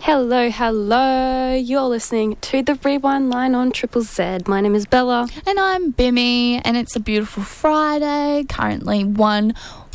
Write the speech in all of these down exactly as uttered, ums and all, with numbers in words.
Hello, hello. You're listening to the Rewind Line on Triple Z. My name is Bella. And I'm Bimmy, and it's a beautiful Friday, currently one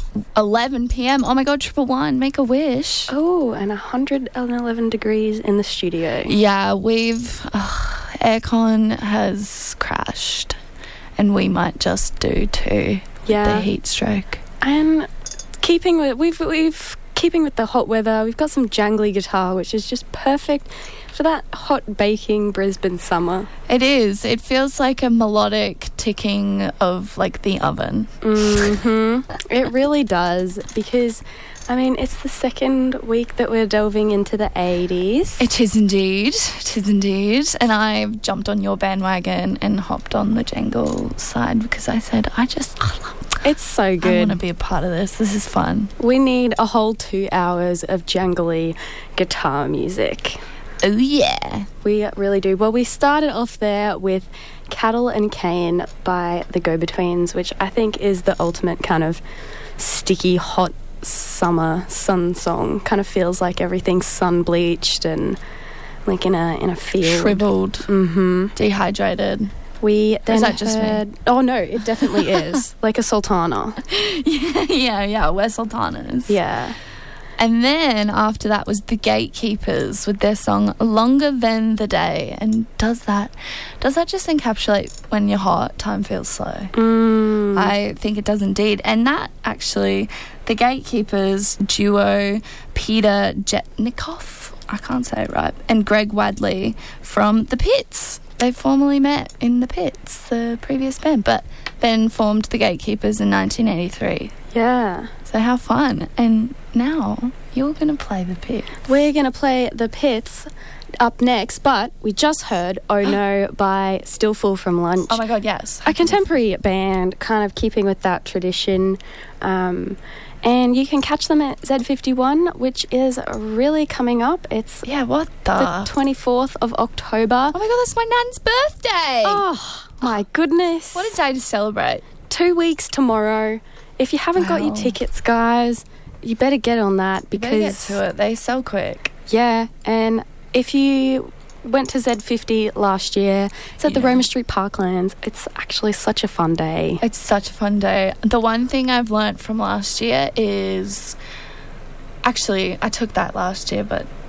eleven p.m. Oh my god, triple one, make a wish. Oh, and one hundred eleven degrees in the studio. Yeah, we've... Uh, aircon has crashed, and we might just do too. Yeah. The heat stroke. And keeping with... We've... we've keeping with the hot weather, we've got some jangly guitar, which is just perfect for that hot baking Brisbane summer. It is. It feels like a melodic ticking of, like, the oven. Mm-hmm. It really does, because, I mean, it's the second week that we're delving into the eighties. It is indeed. It is indeed. And I've jumped on your bandwagon and hopped on the jangle side because I said, I just... I love It's so good. I want to be a part of this. This is fun. We need a whole two hours of jangly guitar music. Oh, yeah. We really do. Well, we started off there with Cattle and Cane by the Go-Betweens, which I think is the ultimate kind of sticky, hot summer sun song. Kind of feels like everything's sun-bleached and like in a, in a field. Shriveled. Mm-hmm. Dehydrated. We then is that just heard... me? Oh, no, it definitely is. Like a sultana. yeah, yeah, yeah, we're sultanas. Yeah. And then after that was The Gatekeepers with their song Longer Than the Day. And does that does that just encapsulate when you're hot, time feels slow? Mm. I think it does indeed. And that actually, The Gatekeepers duo Peter Jetnikoff, I can't say it right, and Greg Wadley from The Pits. They formerly met in The Pits, the previous band, but then formed The Gatekeepers in nineteen eighty-three. Yeah. So how fun. And now you're going to play The Pits. We're going to play The Pits up next, but we just heard Oh No by Still Full from Lunch. Oh my god, yes. A contemporary band, kind of keeping with that tradition. Um, and you can catch them at Z fifty-one, which is really coming up. It's Yeah, what the? the twenty-fourth of October. Oh my god, that's my nan's birthday. Oh, my goodness. What a day to celebrate. Two weeks tomorrow. If you haven't got your Wow. tickets, guys, you better get on that You better get because... to it. They sell quick. Yeah, and if you went to Z fifty last year, it's at the Yeah. Roma Street Parklands. It's actually such a fun day. It's such a fun day. The one thing I've learnt from last year is... Actually, I took that last year, but